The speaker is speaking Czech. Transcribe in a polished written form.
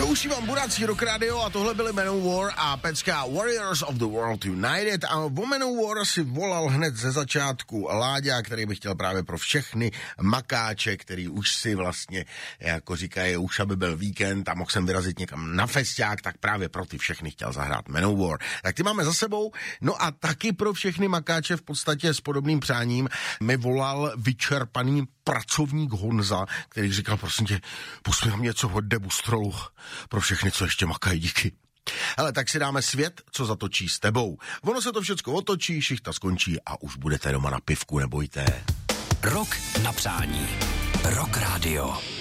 Do uší vám burácí Rock Radio a tohle byly Manowar a pecka Warriors of the World United a o Manowar si volal hned ze začátku Láďa, který by chtěl právě pro všechny makáče, který už si vlastně, jako říkají, už aby byl víkend a mohl jsem vyrazit někam na festiák, tak právě pro ty všechny chtěl zahrát Manowar. Tak ty máme za sebou, no a taky pro všechny makáče v podstatě s podobným přáním mi volal vyčerpaný pracovník Honza, který říkal, prosím tě, pusť mi tam něco od Debustrolu pro všechny, co ještě makají, díky. Hele, tak si dáme Svět, co zatočí s tebou. Ono se to všecko otočí, šichta skončí a už budete doma na pivku, nebojte. Rok na přání. Rock Radio.